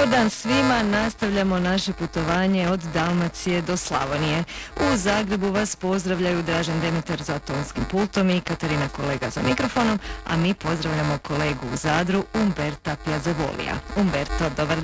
Dobar dan svima, nastavljamo naše putovanje od Dalmacije do Slavonije. U Zagrebu vas pozdravljaju Dražen Demeter za tonskim pultom i Katarina Kolega za mikrofonom, a mi pozdravljamo kolegu u Zadru, Umberta Piazzavolija. Umberto, dobar dan.